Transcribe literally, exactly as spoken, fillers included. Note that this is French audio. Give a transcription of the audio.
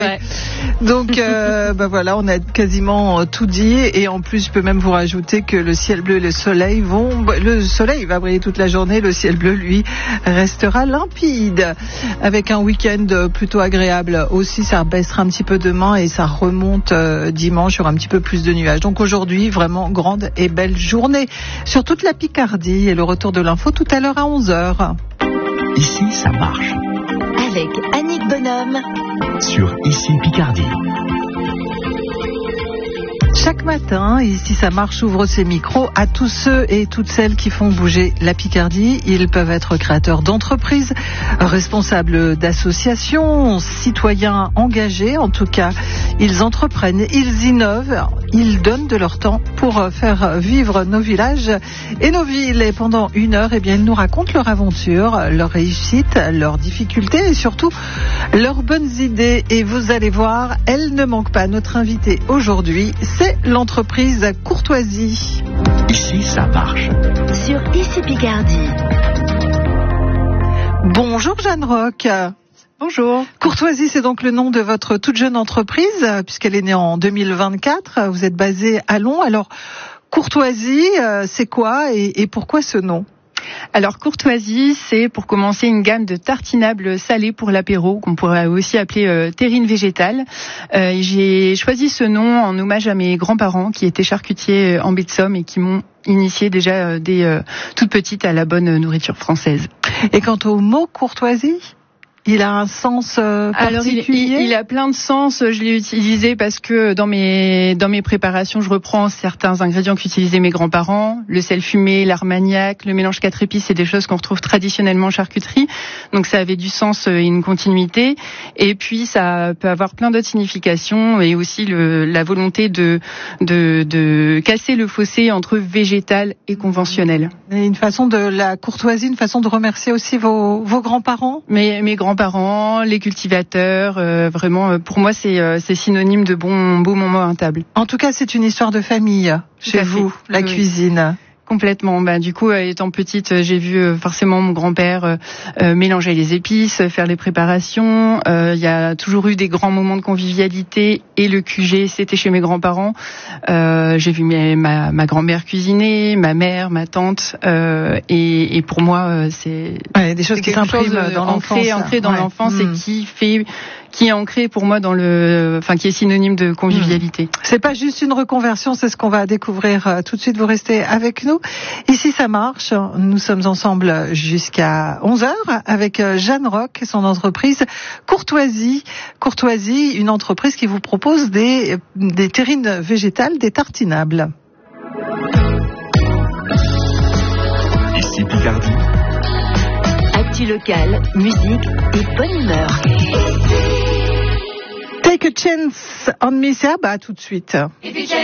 Ouais. Donc, euh, bah voilà, on a quasiment tout dit. Et en plus, je peux même vous rajouter que le ciel bleu et le soleil vont... Le soleil va briller toute la journée. Le ciel bleu, lui, restera limpide. Avec un week-end plutôt agréable aussi. Ça baissera un petit peu demain et ça remonte euh, dimanche. Il y aura un petit peu plus de nuages. Donc aujourd'hui, vraiment grande et belle journée sur toute la Picardie. Et le retour de l'info tout à l'heure à onze heures. Ici, ça marche. Avec Annick Bonhomme. Sur Ici Picardie. Chaque matin, Ici ça marche, ouvre ses micros à tous ceux et toutes celles qui font bouger la Picardie. Ils peuvent être créateurs d'entreprises, responsables d'associations, citoyens engagés. En tout cas, ils entreprennent, ils innovent, ils donnent de leur temps pour faire vivre nos villages et nos villes. Et pendant une heure, eh bien, ils nous racontent leur aventure, leur réussite, leurs difficultés et surtout leurs bonnes idées. Et vous allez voir, elles ne manquent pas. Notre invité aujourd'hui, c'est l'entreprise Courtoisie. Ici, ça marche. Sur Ici Picardie. Bonjour Jeanne Roch. Bonjour. Courtoisie, c'est donc le nom de votre toute jeune entreprise, puisqu'elle est née en deux mille vingt-quatre. Vous êtes basée à Lons. Alors, Courtoisie, c'est quoi et, et pourquoi ce nom ? Alors Courtoisie, c'est pour commencer une gamme de tartinables salés pour l'apéro, qu'on pourrait aussi appeler euh, terrine végétale. Euh, j'ai choisi ce nom en hommage à mes grands-parents qui étaient charcutiers en baie de Somme et qui m'ont initié déjà euh, dès euh, toute petite à la bonne nourriture française. Et quant au mot courtoisie ? Il a un sens euh, particulier. Alors, il, il, il a plein de sens. Je l'ai utilisé parce que dans mes dans mes préparations, je reprends certains ingrédients qu'utilisaient mes grands-parents. Le sel fumé, l'armagnac, le mélange quatre épices, c'est des choses qu'on retrouve traditionnellement en charcuterie. Donc, ça avait du sens et une continuité. Et puis, ça peut avoir plein d'autres significations et aussi le, la volonté de, de de casser le fossé entre végétal et conventionnel. Et une façon de la courtoisie, une façon de remercier aussi vos vos grands-parents. Mes mes grands parents, les cultivateurs, euh, vraiment, pour moi, c'est, euh, c'est synonyme de bon, beau moment à table. En tout cas, c'est une histoire de famille chez vous, la oui. cuisine. Complètement. Bah, du coup, étant petite, j'ai vu euh, forcément mon grand-père euh, euh, mélanger les épices, faire les préparations. Il euh, y a toujours eu des grands moments de convivialité et le Q G, c'était chez mes grands-parents. Euh, j'ai vu mes, ma, ma grand-mère cuisiner, ma mère, ma tante, euh, et, et pour moi, euh, c'est ouais, des choses c'est qui s'impriment dans l'enfance, ancré, ancré dans ouais. l'enfance mmh. et qui fait qui est ancré pour moi dans le, enfin qui est synonyme de convivialité. Mmh. C'est pas juste une reconversion, c'est ce qu'on va découvrir euh, tout de suite. Vous restez avec nous. Ici ça marche. Nous sommes ensemble jusqu'à onze heures avec euh, Jeanne Roch et son entreprise Courtoisie. Courtoisie, une entreprise qui vous propose des des terrines végétales, des tartinables. Ici Picardie. Actu local, musique et bonne humeur. Take a chance on me, c'est ah bah tout de suite.